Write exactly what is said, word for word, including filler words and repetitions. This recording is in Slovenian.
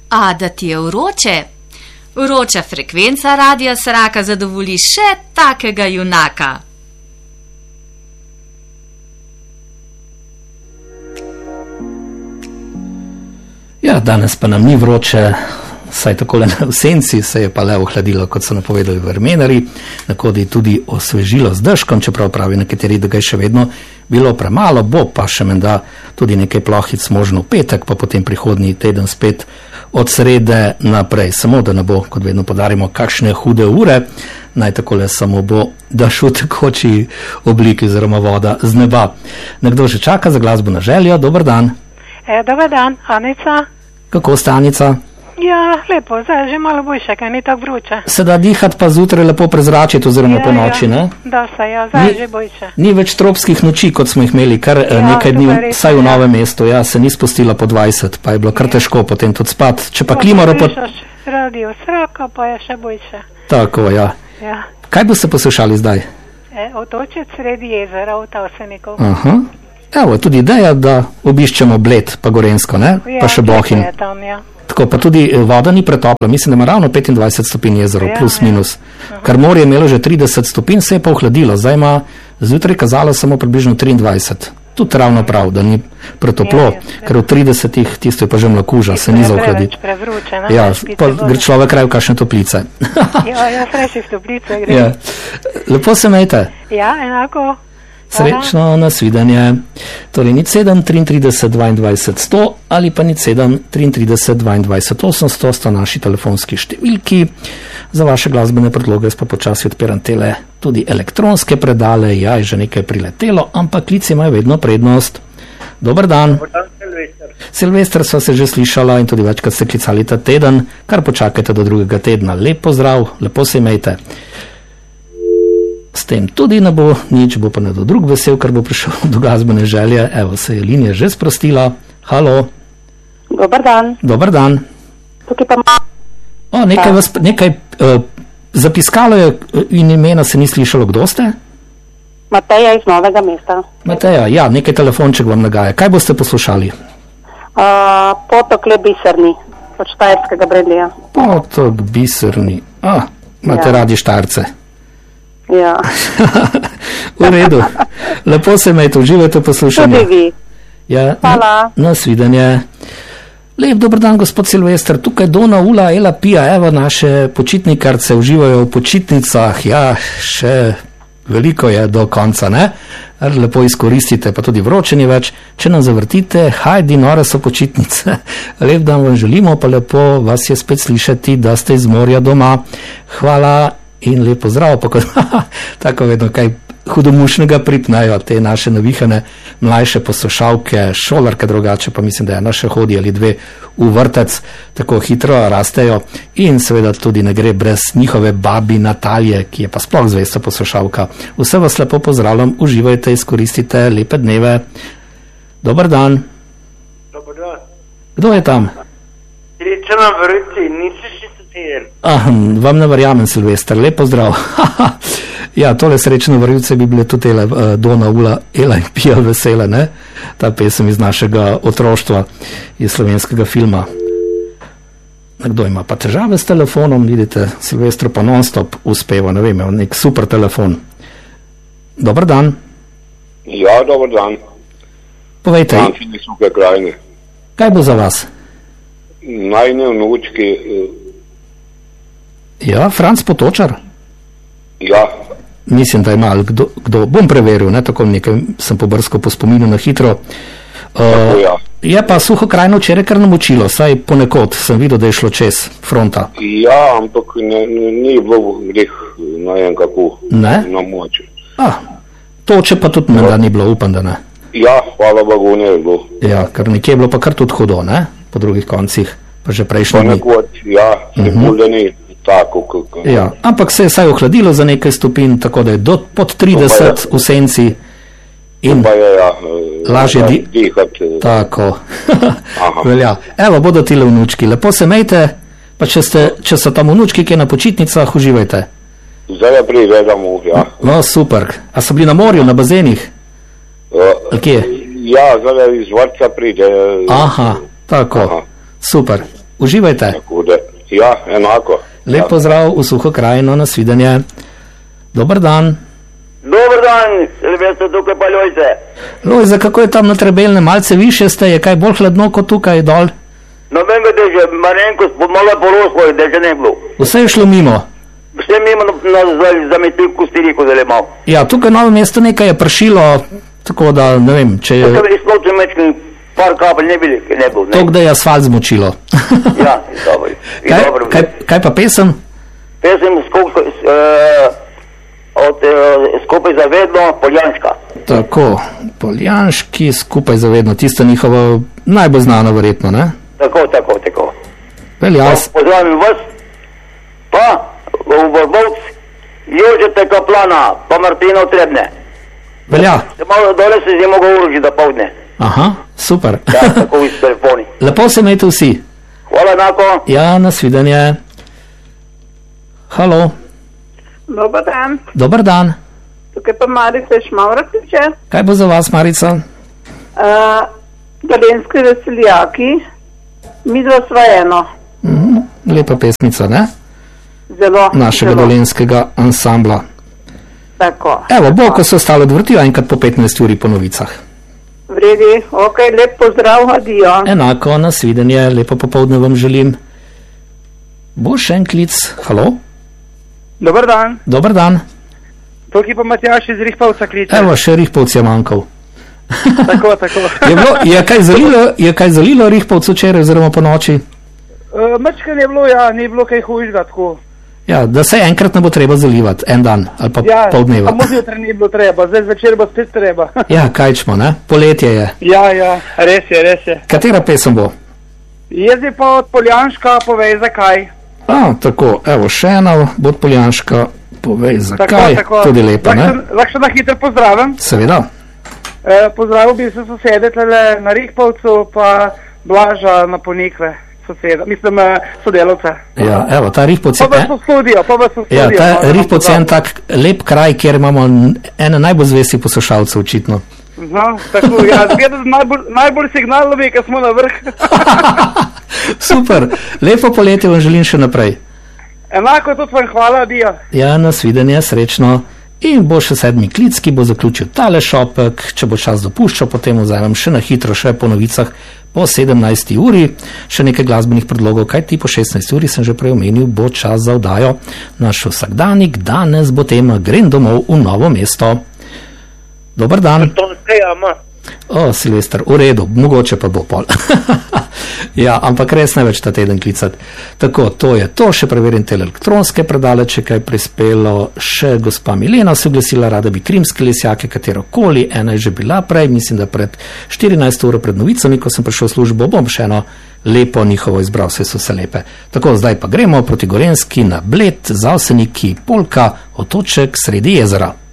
A da ti je vroče? Vroča frekvenca Radia Sraka zadovolji še takega junaka. Ja, danes pa nam ni vroče, saj takole v senci se je pa le ohladilo, kot so napovedali vremenarji, nakodi tudi osvežilo z dežkom, čeprav pravi nekateri, da ga je še vedno bilo premalo, bo pa še menda tudi nekaj plohic možno v petek, pa potem prihodnji teden spet od srede naprej. Samo da ne bo, kot vedno podarimo, kakšne hude ure, naj takole samo bo daš v tekoči obliki oziroma voda z neba. Nekdo že čaka za glasbo na željo, dober dan. E, dober dan, Anica. Kako ste, Anica? Ja, lepo, zdaj že malo boljše, kaj ni tako vroče. Se da dihati pa zjutraj lepo prezračiti oziroma ja, po noči, ja. ne? Da se, ja, zdaj ni, že boljše. Ni več tropskih noči, kot smo jih imeli, kar ja, nekaj dni, vsaj v Novem mestu, ja, se ni spustila po dvajset, pa je bilo kar ja. težko potem tudi spat. Če pa klimaro pot... Radio Sraka, pa je še boljše. Tako, ja. ja. Kaj boste poslušali zdaj? E, otočec sredi jezera, v Tavsenikov. Aha. Evo, tudi ideja, da obiščemo Bled, pa Gorensko, ne? Ja, pa še Bohinj. Tam, ja. Tako, pa tudi voda ni pretopla, mislim, da ima ravno petindvajset stopinj jezero, ja, plus ja. minus. Uh-huh. Kar morje je imelo že trideset stopinj, se je pa ohladilo, zdaj ima zjutraj kazalo samo približno triindvajset. Tudi ravno prav, da ni pretoplo, ja, ja. Ker v tridesetih tisto je pa že mlakuža, se ni za ohladiti. Ja, pa gre človek kraj v kakšne toplice. ja, ja, sreči v toplice gre. Ja. Lepo se imejte. Ja, enako. Srečno, nasvidenje. Torej, nič sedem, triintrideset, dvaindvajset, sto ali pa nič sedem, triintrideset, dvaindvajset, osemsto sta naši telefonski številki. Za vaše glasbene predloge pa počasi odpiram tele tudi elektronske predale. Ja, je že nekaj priletelo, ampak klici imajo vedno prednost. Dobar dan. Dobar dan, Silvester. Silvester sva se že slišala in tudi večkrat ste klicali ta teden, kar počakajte do drugega tedna. Lep pozdrav, lepo se imejte. S tem tudi ne bo nič, bo pa nekdo drug vesel, ker bo prišel do glasbene želje. Evo, se je linija že sprostila. Halo. Dobar dan. Dobar dan. Tukaj pa... O, nekaj, vas, nekaj uh, zapiskalo je in imena se ni slišalo. Kdo ste? Mateja iz Novega mesta. Mateja, ja, nekaj telefonček vam nagaja. Kaj boste poslušali? Uh, Potok le biserni, od Štajerskega Bredlija. Potok biserni. A, imate ja. radi Štajerce. Ja. V redu. Lepo se imejte, uživajte poslušanje. Tudi vi. Ja, hvala. Na, nasvidenje. Lep dober dan, gospod Silvester. Tukaj Dona Ula, Ela Pija, evo naše počitnikarce uživajo v počitnicah. Ja, še veliko je do konca, ne? Lepo izkoristite, pa tudi vročeni več. Če nam zavrtite, hajdi, nore so počitnice. Lep dan vam želimo, pa lepo vas je spet slišati, da ste iz morja doma. Hvala. In lepo zdrav, pa kot tako vedno kaj hudomušnega pripnajo te naše navihane mlajše poslušalke, šolarke drugače, pa mislim, da ena še hodi ali dve v vrtec, tako hitro rastejo in seveda tudi ne gre brez njihove babi Natalije, ki je pa sploh zvesta poslušalka. Vse vas lepo pozdravljam, uživajte, izkoristite lepe dneve. Dobar dan. Dobar dan. Kdo je tam? Srečno nam vrti, nisi še Ah, vam ne verjamem, Silvester, lepo zdrav. Ja, tole srečno vrjivce bi bile tudi tele, uh, Dona Ula, Ela in Pija vesele, ne? Ta pesem iz našega otroštva, iz slovenskega filma. Nekdo ima pa težave s telefonom, vidite, Silvestro pa non-stop uspeva, ne vem, nek super telefon. Dobar dan. Ja, dobar dan. Povejte. Kaj bo za vas? Najne vnučki... Ja, Franc Potočar? Ja. Mislim, da ima, kdo, kdo, bom preveril, ne, tako nekaj sem pobrskal po spominu na hitro. Uh, tako, ja. Je pa Suhokrajno včeraj kar namočilo, saj ponekod sem videl, da je šlo čez fronta. Ja, ampak ne, ne, ni bilo greh na en kako namočil. Ah, toče pa tudi menda ni bilo, upam, da ne. Ja, hvala Bogu, ne je bilo. Ja, ker nekje je bilo pa kar tudi hudo, ne, po drugih koncih, pa že prejšnji dni. Ponekod, ja, ne uh-huh. bolj, da ni. Tako, kako, ja, ampak se je saj ohladilo za nekaj stopinj, tako da je do, pod trideset v senci in je, ja, lažje di- dihati. Tako. Velja. Evo, bodo tile vnučki. Lepo se mejte, pa če, ste, če so tam vnučki, ki je na počitnicah, uživajte. Zdaj prigledamo, ja. No, super. A so bili na morju, na bazenih? Uh, Kje? Ja, zdaj iz vrtca pride. Aha, tako. Aha. Super. Uživajte. Tako da, ja, enako. Lep Ja. pozdrav v Suho krajino, nasvidenje. Dober dan. Dobar dan, Silvester, tukaj pa Lojze. Lojze, kako je tam na Trebelne? Malce više ste, je kaj bolj hladno kot tukaj dol? No vem, da je že malenkost, malo poroslo, da je že ne bilo. Vse je šlo mimo. Vse mimo na, na, za, za metil kostiriko zelo malo. Ja, tukaj na Novem mestu nekaj je pršilo, tako da ne vem, če je... Tukaj je izpločil mečkin, par kapelj ne bili, ne bil. To, da je asfalt zmočilo. Ja, dobro. kaj, kaj, kaj pa pesem? Pesem skupaj, uh, od, uh, skupaj za vedno, Poljanška. Tako, Poljanški skupaj za vedno, tisto njihovo najbolj znano verjetno, ne? Tako, tako, tako. Velja. Pozdravim vas, pa v Borbovc, Jožete Kaplana, pa Martina Trebne. Velja. Malo dole se je mogel urožiti do povdne. Aha, super. Ja, tako iz telefoni. Lepo se imejte vsi. Hvala enako. Ja, nasvidenje. Halo, Dobar dan, dober dan. tukaj pa Marica Šmavratiče. Kaj bo za vas, Marica? Uh, Galenski veseljaki, mi dva sva eno. Mhm, lepa pesmica, ne? Zelo. Našega zelo. dolenskega ansambla. Tako. Evo, bo, ko se ostalo odvrtijo, enkrat po petnajsti uri po novicah. Vredi, ok, lep pozdrav, adijo. Enako, nasvidenje, lepo popovdne vam želim. Bo še en klic. Halo, Dobar dan, dober dan. tukaj pa Matjaš iz Rihpavca kliče. Evo, še Rihpavc je manjkal. Tako, tako. Je, bilo, je kaj zalilo, je kaj zalilo Rihpavcu včeraj oziroma po noči? Uh, Mečka je bilo, ja, ni bilo kaj hujšega, tako. Ja, da se enkrat ne bo treba zalivati, en dan ali pa Ja, pol dneva. samo zjutraj ni bilo treba, zdaj zvečer bo spet treba. Ja, kaj čmo, ne? Poletje je. Ja, ja, res je, res je. Katera pesem bo? Jaz je pa od Poljanška, povej zakaj. A, tako, evo, še ena, bod Poljanška, povej zakaj, tudi lepa, ne? Lahko še na hitro pozdravim. Seveda. E, pozdravil bi se sosede tlele na Rihpavcu, pa Blaža na Ponikve, soseda, mislim, eh, sodelavca. Ja, evo, ta Rihpavc Pa je... vas v studio, pa vas v studio. Ja, ta no, Rihpavc je en tak lep kraj, kjer imamo ene najbolj zvesti poslušalcev, očitno. No, tako, ja, zgleda, da najbolj, najbolj signal lovi, ko smo na vrh. Super, lepo poletje vam želim še naprej. Enako tudi vam hvala, adijo. Ja, nasvidenje, srečno. In bo še sedmi klic, ki bo zaključil tale šopek, če bo čas dopuščal, potem vzamem še na hitro, še po novicah po sedemnajsti uri, še nekaj glasbenih predlogov, kaj ti po šestnajsti uri sem že prej omenil, bo čas za oddajo naš vsakdanik, danes bo tema Grem domov v Novo mesto. Dobar dan. O, Silvester, v redu, mogoče pa bo pol. Ja, ampak res ne več ta teden klicati. Tako, to je to, še preverim te elektronske predale, če kaj prispelo, še gospa Milena se oglasila, rada bi Krimske lesjake, katerokoli, ena je že bila prej, mislim, da pred štirinajsto uro pred novicami, ko sem prišel v službo, bom še eno lepo njihovo izbral, vse so se lepe. Tako, zdaj pa gremo proti Gorenjski na Bled, Zavseniki, Polka, otoček sredi jezera.